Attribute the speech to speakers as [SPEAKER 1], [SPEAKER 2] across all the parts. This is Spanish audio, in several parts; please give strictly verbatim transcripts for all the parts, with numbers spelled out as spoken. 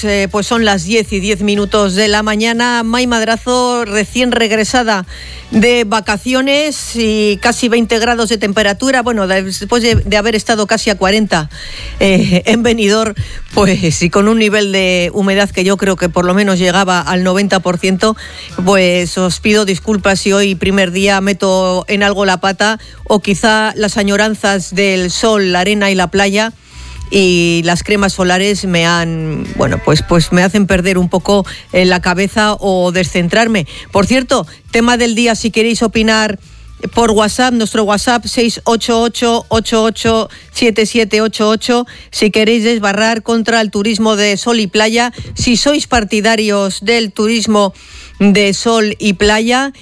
[SPEAKER 1] Eh, pues son las diez y diez minutos de la mañana. May Madrazo, recién regresada de vacaciones y casi veinte grados de temperatura. Bueno, después de, de haber estado casi a cuarenta eh, en Benidorm, pues y con un nivel de humedad que yo creo que por lo menos llegaba al noventa por ciento, pues os pido disculpas si hoy primer día meto en algo la pata o quizá las añoranzas del sol, la arena y la playa y las cremas solares me han, bueno, pues, pues me hacen perder un poco eh, la cabeza o descentrarme. Por cierto, tema del día, si queréis opinar por WhatsApp, nuestro WhatsApp seis ocho ocho, ocho ocho siete siete ocho ocho, si queréis desbarrar contra el turismo de sol y playa, si sois partidarios del turismo de sol y playa.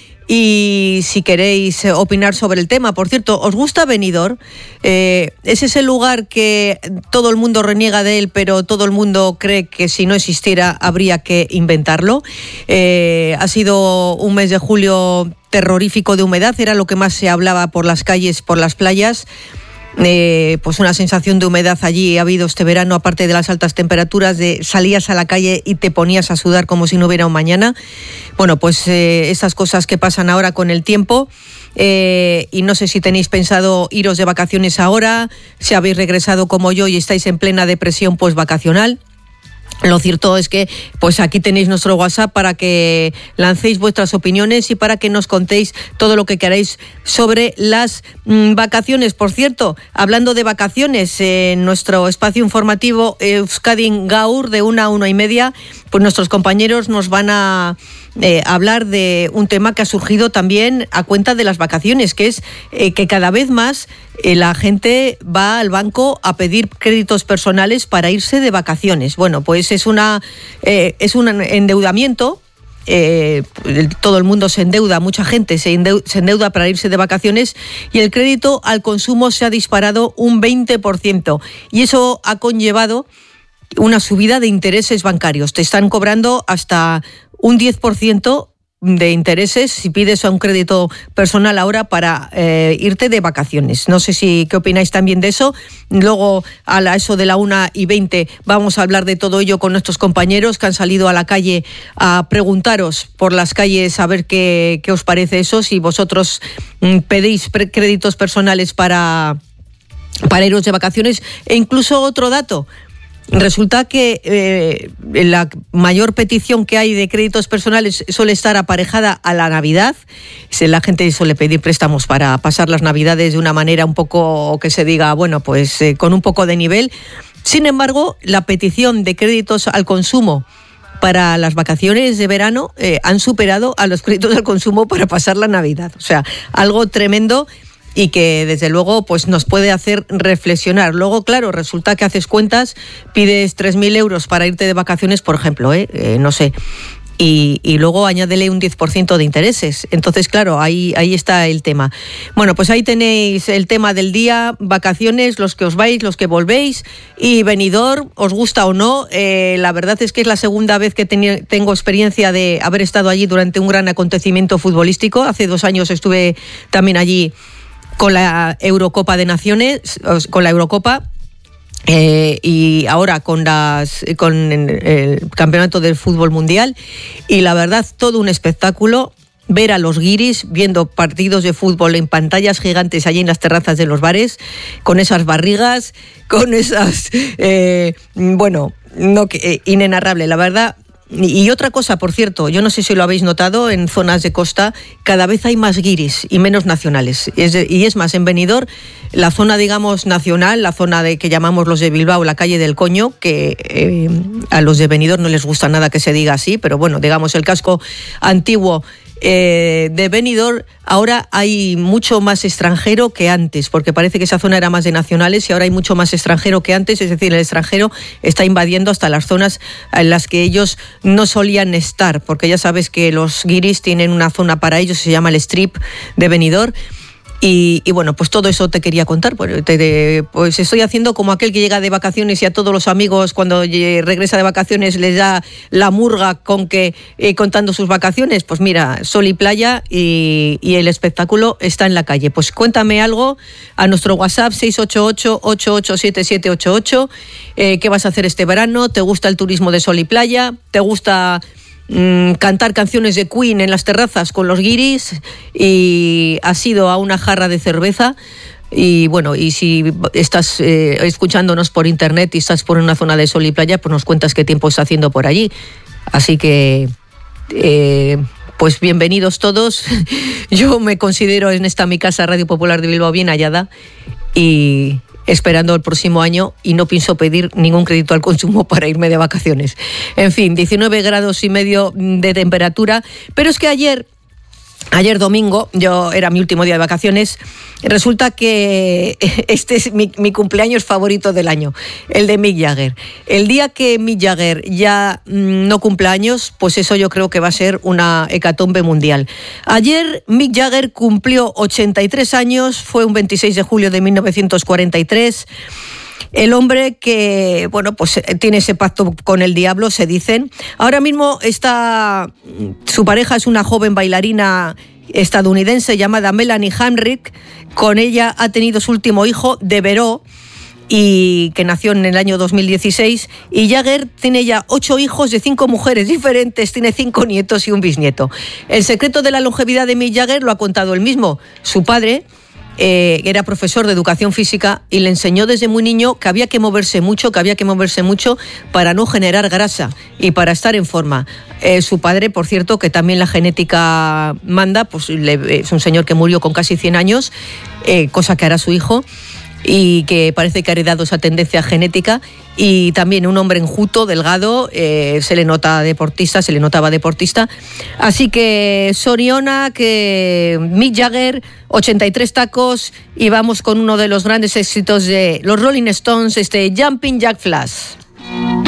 [SPEAKER 1] Y si queréis opinar sobre el tema, por cierto, ¿os gusta Benidorm? Eh, es ese lugar que todo el mundo reniega de él, pero todo el mundo cree que si no existiera habría que inventarlo. Eh, ha sido un mes de julio terrorífico de humedad, era lo que más se hablaba por las calles, por las playas. Eh, pues una sensación de humedad allí ha habido este verano, aparte de las altas temperaturas, de salías a la calle y te ponías a sudar como si no hubiera un mañana. Bueno, pues eh, esas cosas que pasan ahora con el tiempo, eh, y no sé si tenéis pensado iros de vacaciones ahora, si habéis regresado como yo y estáis en plena depresión pues vacacional. Lo cierto es que pues aquí tenéis nuestro WhatsApp para que lancéis vuestras opiniones y para que nos contéis todo lo que queráis sobre las mmm, vacaciones. Por cierto, hablando de vacaciones, en nuestro espacio informativo Euskadi Gaur de una a una y media, pues nuestros compañeros nos van a eh, hablar de un tema que ha surgido también a cuenta de las vacaciones, que es eh, que cada vez más eh, la gente va al banco a pedir créditos personales para irse de vacaciones. Bueno, pues es una eh, es un endeudamiento. Eh, todo el mundo se endeuda, mucha gente se endeuda, se endeuda para irse de vacaciones, y el crédito al consumo se ha disparado un veinte por ciento, y eso ha conllevado una subida de intereses bancarios. Te están cobrando hasta un diez por ciento de intereses si pides un crédito personal ahora para eh, irte de vacaciones. No sé si qué opináis también de eso. Luego, a la, eso de la una y veinte, vamos a hablar de todo ello con nuestros compañeros que han salido a la calle a preguntaros por las calles a ver qué, qué os parece eso, si vosotros mm, pedís pre- créditos personales para, para iros de vacaciones. E incluso otro dato. Resulta que eh, la mayor petición que hay de créditos personales suele estar aparejada a la Navidad. La gente suele pedir préstamos para pasar las Navidades de una manera un poco que se diga, bueno, pues eh, con un poco de nivel. Sin embargo, la petición de créditos al consumo para las vacaciones de verano eh, han superado a los créditos al consumo para pasar la Navidad. O sea, algo tremendo. Y que desde luego pues nos puede hacer reflexionar. Luego, claro, resulta que haces cuentas, pides tres mil euros para irte de vacaciones, por ejemplo, ¿eh? Eh, no sé, y, y luego añádele un diez por ciento de intereses. Entonces, claro, ahí, ahí está el tema. Bueno, pues ahí tenéis el tema del día, vacaciones, los que os vais, los que volvéis, y Benidorm, os gusta o no. Eh, la verdad es que es la segunda vez que ten- tengo experiencia de haber estado allí durante un gran acontecimiento futbolístico. Hace dos años estuve también allí con la Eurocopa de Naciones, con la Eurocopa, eh, y ahora con las con el Campeonato del Fútbol Mundial, y la verdad, todo un espectáculo ver a los guiris viendo partidos de fútbol en pantallas gigantes allí en las terrazas de los bares, con esas barrigas, con esas, eh, bueno, no, eh, inenarrable, la verdad. Y otra cosa, por cierto, yo no sé si lo habéis notado, en zonas de costa cada vez hay más guiris y menos nacionales. Es de, y es más, en Benidorm, la zona, digamos, nacional, la zona de que llamamos los de Bilbao, la calle del Coño, que eh, a los de Benidorm no les gusta nada que se diga así, pero bueno, digamos, el casco antiguo Eh, de Benidorm, ahora hay mucho más extranjero que antes, porque parece que esa zona era más de nacionales y ahora hay mucho más extranjero que antes, es decir, el extranjero está invadiendo hasta las zonas en las que ellos no solían estar, porque ya sabes que los guiris tienen una zona para ellos, se llama el Strip de Benidorm. Y, y bueno, pues todo eso te quería contar. Pues, te, te, pues estoy haciendo como aquel que llega de vacaciones y a todos los amigos cuando regresa de vacaciones les da la murga con que eh, contando sus vacaciones. Pues mira, sol y playa y, y el espectáculo está en la calle. Pues cuéntame algo a nuestro WhatsApp seis ocho ocho, ocho ocho siete siete ocho ocho. Eh, ¿Qué vas a hacer este verano? ¿Te gusta el turismo de sol y playa? ¿Te gusta cantar canciones de Queen en las terrazas con los guiris? Y has ido a una jarra de cerveza. Y bueno, y si estás eh, escuchándonos por internet y estás por una zona de sol y playa, pues nos cuentas qué tiempo está haciendo por allí. Así que eh, pues bienvenidos todos. Yo me considero en esta mi casa Radio Popular de Bilbao bien hallada y esperando el próximo año, y no pienso pedir ningún crédito al consumo para irme de vacaciones. En fin, diecinueve grados y medio de temperatura, pero es que ayer, ayer domingo, yo era mi último día de vacaciones, resulta que este es mi, mi cumpleaños favorito del año, el de Mick Jagger. El día que Mick Jagger ya mmm, no cumpla años, pues eso yo creo que va a ser una hecatombe mundial. Ayer Mick Jagger cumplió ochenta y tres años, fue un veintiséis de julio de mil novecientos cuarenta y tres. El hombre que, bueno, pues tiene ese pacto con el diablo, se dicen. Ahora mismo está, su pareja es una joven bailarina estadounidense llamada Melanie Heinrich. Con ella ha tenido su último hijo, Devereaux, y que nació en el año dos mil dieciséis. Y Jagger tiene ya ocho hijos de cinco mujeres diferentes, tiene cinco nietos y un bisnieto. El secreto de la longevidad de Mick Jagger lo ha contado él mismo. Su padre Eh, era profesor de educación física y le enseñó desde muy niño que había que moverse mucho, que había que moverse mucho para no generar grasa y para estar en forma. Eh, su padre, por cierto, que también la genética manda, pues le, es un señor que murió con casi cien años, eh, cosa que hará su hijo, y que parece que ha heredado esa tendencia genética. Y también un hombre enjuto, delgado, eh, se le nota deportista, se le notaba deportista. Así que Soriona, que Mick Jagger, ochenta y tres tacos, y vamos con uno de los grandes éxitos de los Rolling Stones, este Jumping Jack Flash.